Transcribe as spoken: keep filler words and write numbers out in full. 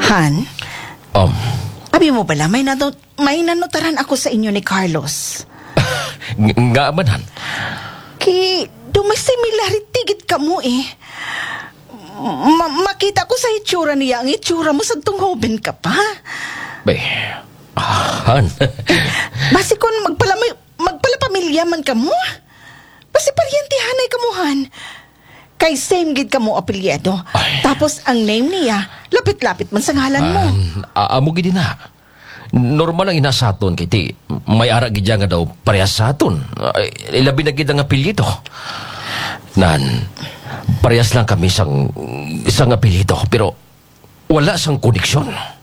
Han, Um, abi mo bala, may, nano, may nanutaran ako sa inyo ni Carlos. ng- nga man, Han. Ki, dumay similarity gid ka mo eh. Ma- makita ko sa itsura niya, ang itsura mo sa tunghoben ka pa. Bay, ah, Han. Basi kung magpala, magpala pamilya man ka mo. Basi paryentihanay ka mo, Han. Kay same gid ka mo apelyido. Ay. Tapos ang name niya, lapit-lapit man sa ngalan mo. Ah, amo gid na. Normal ang inasaton kay ti may ara gid nga daw parehas sa aton. Ay, ilabi na gid ang apelyido. Nan, parehas lang kami sang isang apelyido pero wala sang koneksyon.